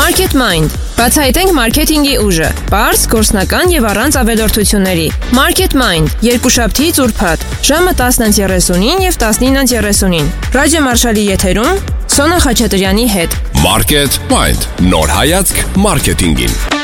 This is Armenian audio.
Market Mind. Բացահայտենք մարքեթինգի ուժը։ Պարզ, գործնական եւ առանց ավելորդությունների։ Market Mind. Երկուշաբթից ուրբաթ, ժամը 10:39 եւ 19:30։ Ռադիո Մարշալի եթերում Սոնա Խաչատրյանի հետ։ Market Mind. Նոր հայացք մարքեթինգին։